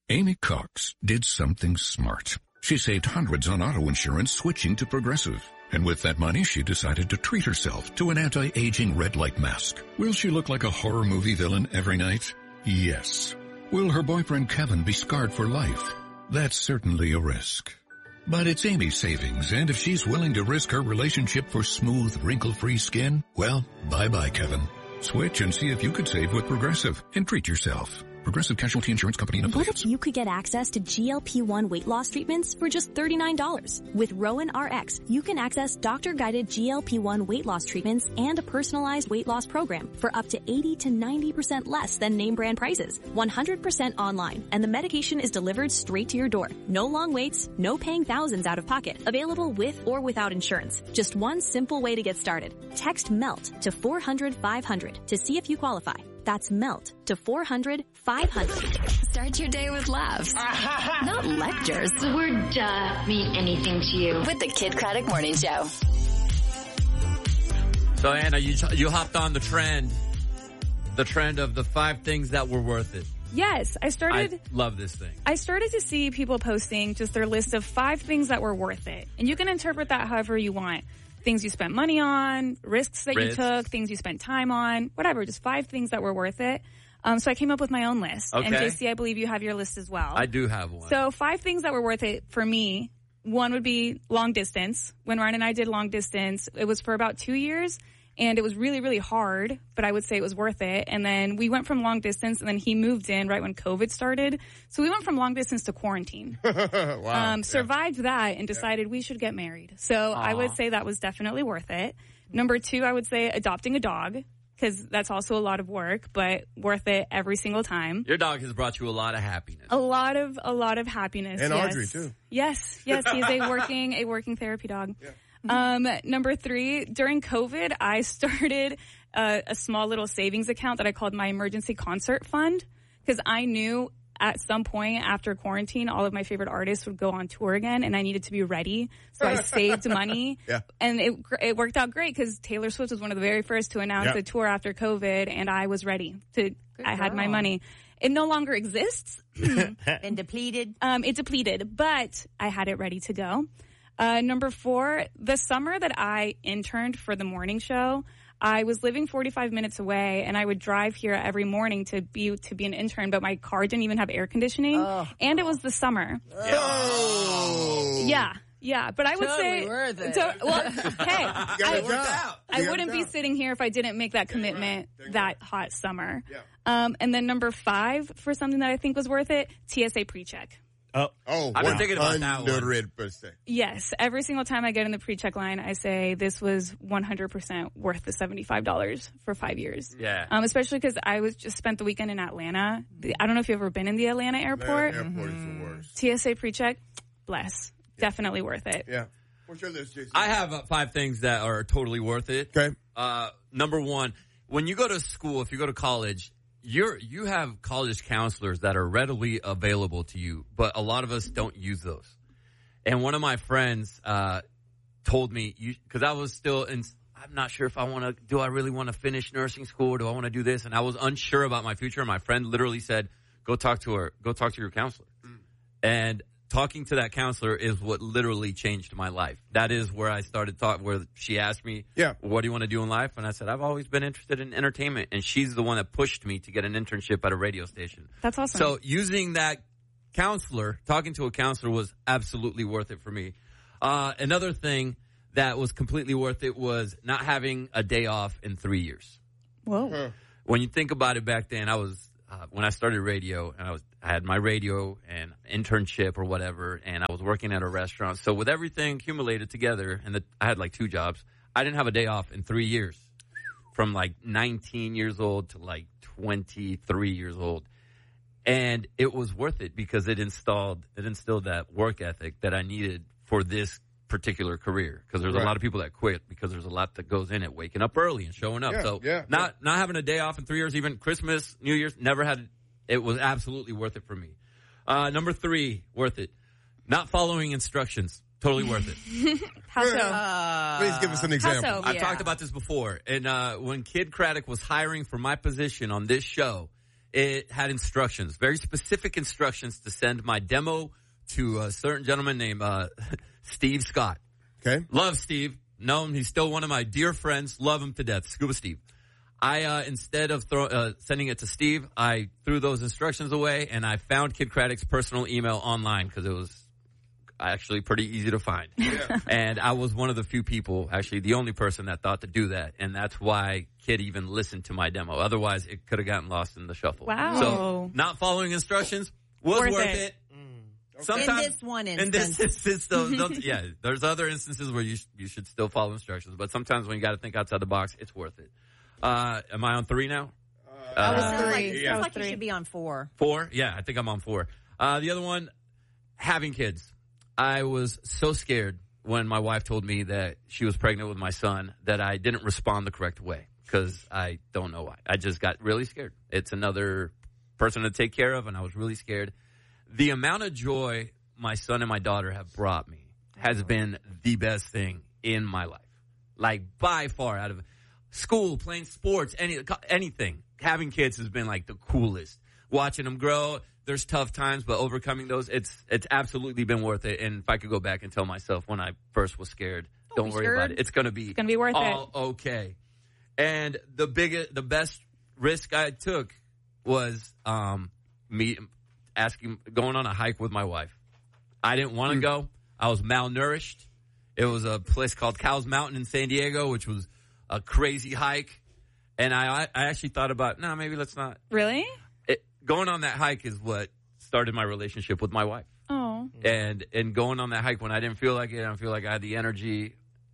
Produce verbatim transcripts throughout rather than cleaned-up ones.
Amy Cox did something smart. She saved hundreds on auto insurance switching to Progressive. And with that money, she decided to treat herself to an anti-aging red light mask. Will she look like a horror movie villain every night? Yes. Will her boyfriend Kevin be scarred for life? That's certainly a risk. But it's Amy's savings, and if she's willing to risk her relationship for smooth, wrinkle-free skin, well, bye-bye, Kevin. Switch and see if you could save with Progressive and treat yourself. Progressive Casualty Insurance Company and affiliates. What if you could get access to G L P one weight loss treatments for just thirty-nine dollars? With Rowan R X, you can access doctor-guided G L P one weight loss treatments and a personalized weight loss program for up to eighty to ninety percent less than name brand prices. one hundred percent online, and the medication is delivered straight to your door. No long waits, no paying thousands out of pocket. Available with or without insurance. Just one simple way to get started. Text MELT to four hundred five hundred to see if you qualify. That's MELT to four hundred five hundred. Start your day with laughs, not lectures. The word duh mean anything to you? With the Kid Craddock Morning Show. So, Anna, you you hopped on the trend, the trend of the five things that were worth it. Yes, I started... I love this thing. I started to see people posting just their list of five things that were worth it. And you can interpret that however you want. Things you spent money on, risks that risks. you took, things you spent time on, whatever. Just five things that were worth it. Um, so I came up with my own list. Okay. And J C, I believe you have your list as well. I do have one. So five things that were worth it for me. One would be long distance. When Ryan and I did long distance, it was for about two years. And it was really, really hard, but I would say it was worth it. And then we went from long distance, and then he moved in right when COVID started. So we went from long distance to quarantine. Wow. Um, survived yeah. that and decided yeah. we should get married. So Aww. I would say that was definitely worth it. Number two, I would say adopting a dog, because that's also a lot of work, but worth it every single time. Your dog has brought you a lot of happiness. A lot of, a lot of happiness. And yes. Audrey, too. Yes, yes. He's a working, a working therapy dog. Yeah. Um, number three, during COVID, I started a, a small little savings account that I called my emergency concert fund, because I knew at some point after quarantine, all of my favorite artists would go on tour again, and I needed to be ready. So I saved money, yeah. and it it worked out great because Taylor Swift was one of the very first to announce yeah. a tour after COVID, and I was ready to. Good I had girl. my money. It no longer exists. And depleted. Um, it depleted, but I had it ready to go. Uh, number four, the summer that I interned for the morning show, I was living forty-five minutes away, and I would drive here every morning to be to be an intern, but my car didn't even have air conditioning, oh. and it was the summer. Oh. Yeah, yeah, but I would totally say, worth it. So, well, hey, I, out. I wouldn't be sitting here if I didn't make that commitment right. that hot summer. Yeah. Um, and then number five, for something that I think was worth it, T S A pre-check. Oh, oh, I've been thinking about that one. one hundred percent. Yes. Every single time I get in the pre-check line, I say this was one hundred percent worth the seventy-five dollars for five years. Yeah. Um, especially because I was just spent the weekend in Atlanta. The, I don't know if you've ever been in the Atlanta airport. Atlanta airport is the worst. T S A pre-check, bless. Yeah. Definitely worth it. Yeah. What's your list, Jason? I have uh, five things that are totally worth it. Okay. Uh, number one, when you go to school, if you go to college, You're, you have college counselors that are readily available to you, but a lot of us don't use those. And one of my friends uh, told me, because I was still in, I'm not sure if I want to, do I really want to finish nursing school, or do I want to do this? And I was unsure about my future. And my friend literally said, go talk to her, go talk to your counselor. Mm. And talking to that counselor is what literally changed my life. That is where I started talking, where she asked me, yeah. what do you want to do in life? And I said, I've always been interested in entertainment. And she's the one that pushed me to get an internship at a radio station. That's awesome. So using that counselor, talking to a counselor was absolutely worth it for me. Uh, another thing that was completely worth it was not having a day off in three years. Whoa. Huh. When you think about it, back then, I was, uh, when I started radio, and I was, I had my radio and internship or whatever, and I was working at a restaurant. So with everything accumulated together, and the, I had like two jobs, I didn't have a day off in three years. From like nineteen years old to like twenty-three years old. And it was worth it because it installed, it instilled that work ethic that I needed for this particular career. Because there's right. a lot of people that quit because there's a lot that goes in it, waking up early and showing up. Yeah, so yeah, not, yeah. not having a day off in three years, even Christmas, New Year's, never had, it was absolutely worth it for me. Uh, number three, worth it. Not following instructions. Totally worth it. How so? Uh, Please give us an example. How so? I've Yeah. talked about this before. And uh, when Kid Craddock was hiring for my position on this show, it had instructions, very specific instructions to send my demo to a certain gentleman named uh, Steve Scott. Okay. Love Steve. Know him. He's still one of my dear friends. Love him to death. Scuba Steve. I, uh, instead of throw, uh, sending it to Steve, I threw those instructions away, and I found Kid Craddock's personal email online because it was actually pretty easy to find. Yeah. And I was one of the few people, actually the only person that thought to do that, and that's why Kid even listened to my demo. Otherwise, it could have gotten lost in the shuffle. Wow. So not following instructions was worth, Worth it. it. Mm. Sometimes, in this one instance. In this instance, though, don't- yeah, there's other instances where you sh- you should still follow instructions, but sometimes when you got to think outside the box, it's worth it. Uh, am I on three now? Uh, Uh, it sounds like, three. sounds Yeah. like you Three. should be on four. Four? Yeah, I think I'm on four. Uh, the other one, having kids. I was so scared when my wife told me that she was pregnant with my son that I didn't respond the correct way because I don't know why. I just got really scared. It's another person to take care of, and I was really scared. The amount of joy my son and my daughter have brought me has been the best thing in my life. Like, by far, out of school, playing sports, any anything. Having kids has been, like, the coolest. Watching them grow, there's tough times, but overcoming those, it's it's absolutely been worth it. And if I could go back and tell myself when I first was scared, don't, Don't worry scared. about it. It's going to be, gonna be worth all okay. And the biggest, the best risk I took was um, me asking, going on a hike with my wife. I didn't want to mm. go. I was malnourished. It was a place called Cows Mountain in San Diego, which was a crazy hike. And I, I actually thought about, no, nah, maybe let's not. Really? It, going on that hike is what started my relationship with my wife. Oh. And and going on that hike when I didn't feel like it, I didn't feel like I had the energy.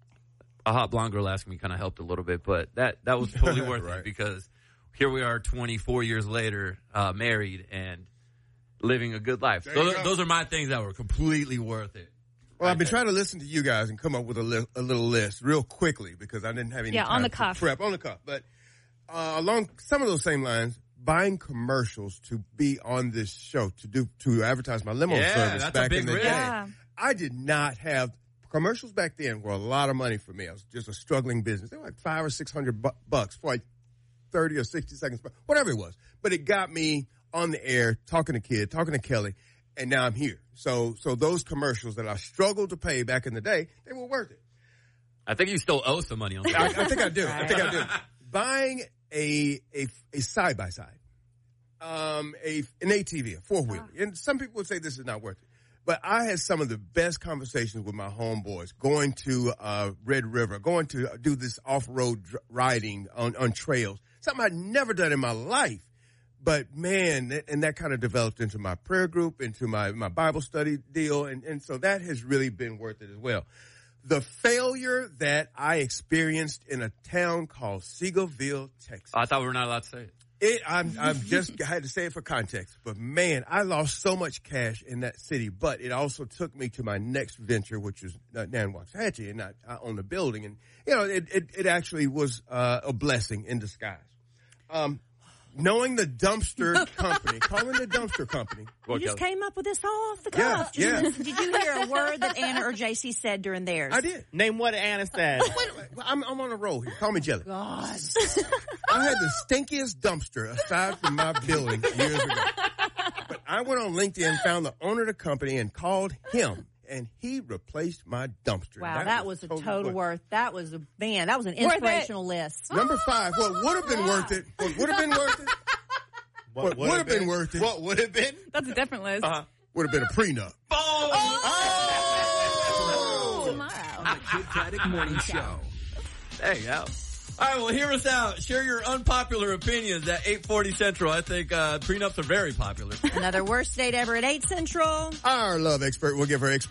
A hot blonde girl asking me kind of helped a little bit, but that, that was totally worth right. it because here we are twenty-four years later, uh, married and living a good life. There Those, you go. those are my things that were completely worth it. Well, I've been Right trying to listen to you guys and come up with a, li- a little list real quickly because I didn't have any Yeah, time on the to cuff. prep on the cuff. But uh, along some of those same lines, buying commercials to be on this show to do to advertise my limo Yeah, service that's a back big in the risk. day. Yeah. I did not have commercials back then were a lot of money for me. I was just a struggling business. They were like five or six hundred bu- bucks for like thirty or sixty seconds, whatever it was. But it got me on the air, talking to Kid, talking to Kelly, and now I'm here. So, so those commercials that I struggled to pay back in the day, they were worth it. I think you still owe some money on that. I, I think I do. I think I do. Buying a a a side by side, um, a an A T V, a four wheeler, and some people would say this is not worth it. But I had some of the best conversations with my homeboys going to uh, Red River, going to do this off-road dr- riding on, on trails, something I'd never done in my life. But, man, and that kind of developed into my prayer group, into my, my Bible study deal, and, and so that has really been worth it as well. The failure that I experienced in a town called Seagoville, Texas. I thought we were not allowed to say it. It, I'm, I'm just I had to say it for context, but man, I lost so much cash in that city. But it also took me to my next venture, which was uh, Nan-Waxahachie, and I, I own the building, and you know, it it, it actually was uh, a blessing in disguise. Um, knowing the dumpster company, calling the dumpster company. You just came up with this all off the Yeah, cuff. yeah. Did you hear a word that Anna or J C said during theirs? I did. Name what Anna said. Wait, wait, I'm, I'm on a roll here. Call me Jelly. God. I had the stinkiest dumpster aside from my building years ago. But I went on LinkedIn, found the owner of the company, and called him, and he replaced my dumpster. Wow, that, that, was, was a total worth. worth. That was a man. That was an Worth inspirational list. Number five, what would have been worth it? What would have been worth it? What would have been worth it? What would have been? That's a different list. Uh-huh. Would have been a prenup. Oh! Oh! Tomorrow. On the Kid Craddock Morning Show. There you go. All right, well, hear us out. Share your unpopular opinions at eight forty Central. I think uh, prenups are very popular. Another worst date ever at eight Central. Our love expert will give her experience.